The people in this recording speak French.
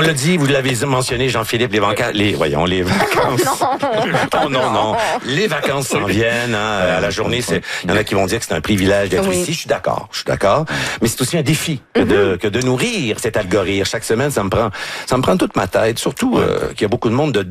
On l'a dit, vous l'avez mentionné, Jean-Philippe, les vacances. Les vacances. Non. Les vacances s'en viennent, à la journée. Il y en a qui vont dire que c'est un privilège d'être ici. Je suis d'accord. Mais c'est aussi un défi que de nourrir cet algorithme. Chaque semaine, ça me prend toute ma tête. Surtout qu'il y a beaucoup de monde dedans.